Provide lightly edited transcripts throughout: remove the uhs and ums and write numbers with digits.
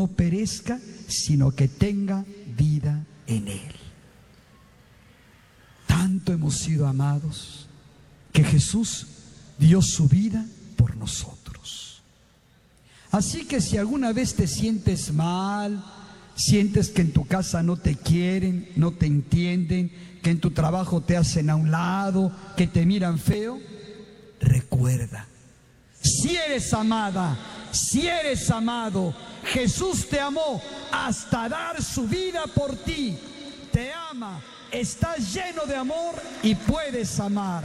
no perezca, sino que tenga vida en él. Tanto hemos sido amados que Jesús dio su vida por nosotros. Así que si alguna vez te sientes mal, sientes que en tu casa no te quieren, no te entienden, que en tu trabajo te hacen a un lado, que te miran feo, recuerda, si eres amada, si eres amado, Jesús te amó hasta dar su vida por ti. Te ama, estás lleno de amor y puedes amar.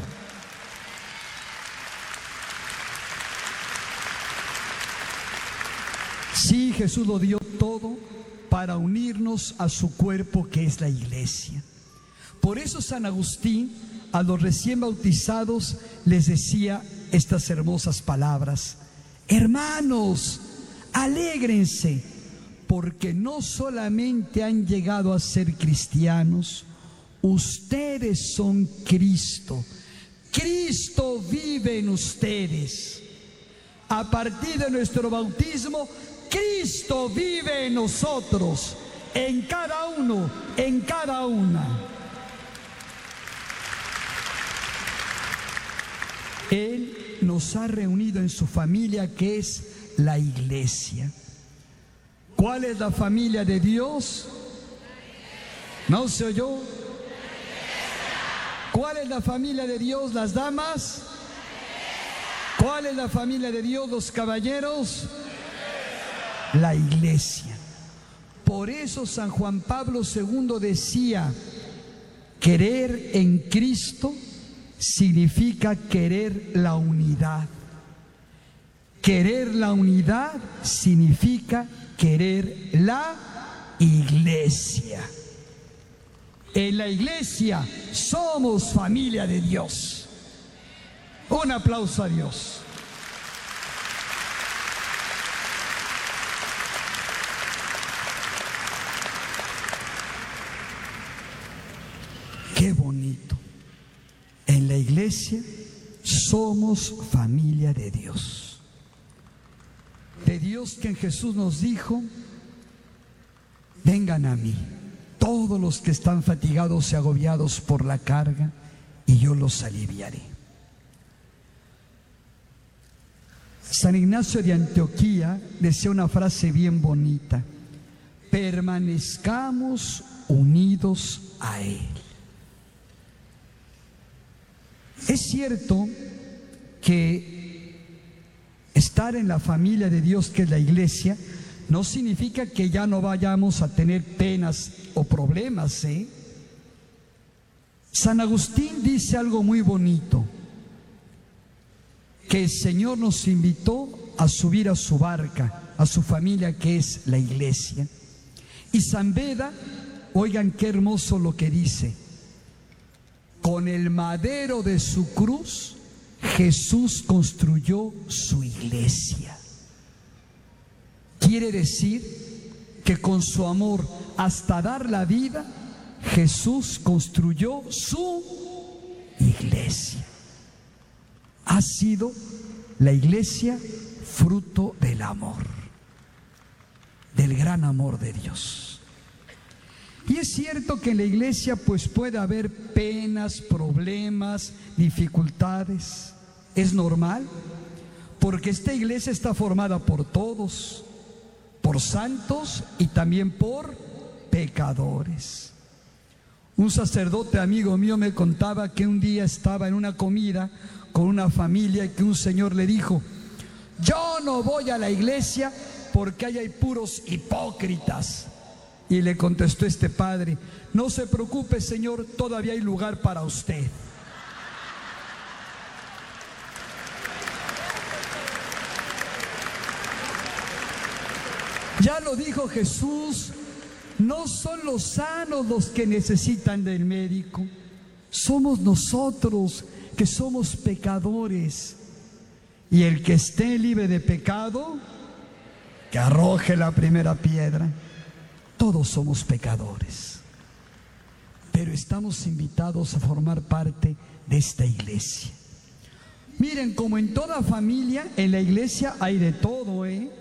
Sí, Jesús lo dio todo para unirnos a su cuerpo, que es la iglesia. Por eso San Agustín a los recién bautizados les decía estas hermosas palabras: hermanos, alégrense, porque no solamente han llegado a ser cristianos, ustedes son Cristo. Cristo vive en ustedes. A partir de nuestro bautismo, Cristo vive en nosotros, en cada uno, en cada una. Él nos ha reunido en su familia, que es la iglesia. ¿Cuál es la familia de Dios? ¿No se oyó? ¿Cuál es la familia de Dios, las damas? ¿Cuál es la familia de Dios, los caballeros? La iglesia. Por eso San Juan Pablo II decía: querer en Cristo significa querer la unidad. Querer la unidad significa querer la iglesia. En la iglesia somos familia de Dios. Un aplauso a Dios. Qué bonito. En la iglesia somos familia de Dios. De Dios, que en Jesús nos dijo: vengan a mí todos los que están fatigados y agobiados por la carga, y yo los aliviaré. San Ignacio de Antioquía decía una frase bien bonita: permanezcamos unidos a Él. Es cierto que estar en la familia de Dios, que es la iglesia, no significa que ya no vayamos a tener penas o problemas, ¿eh? San Agustín dice algo muy bonito: que el Señor nos invitó a subir a su barca, a su familia, que es la iglesia. Y San Beda, oigan qué hermoso lo que dice: con el madero de su cruz, Jesús construyó su iglesia. Quiere decir que con su amor hasta dar la vida, Jesús construyó su iglesia. Ha sido la iglesia fruto del amor, del gran amor de Dios. Y es cierto que en la iglesia pues puede haber penas, problemas, dificultades. Es normal, porque esta iglesia está formada por todos, por santos y también por pecadores. Un sacerdote amigo mío me contaba que un día estaba en una comida con una familia y que un señor le dijo: yo no voy a la iglesia porque ahí hay puros hipócritas. Y le contestó este padre: no se preocupe, señor, todavía hay lugar para usted. Ya lo dijo Jesús: no son los sanos los que necesitan del médico, somos nosotros que somos pecadores. Y el que esté libre de pecado, que arroje la primera piedra. Todos somos pecadores, pero estamos invitados a formar parte de esta iglesia. Miren, como en toda familia, en la iglesia hay de todo, ¿eh?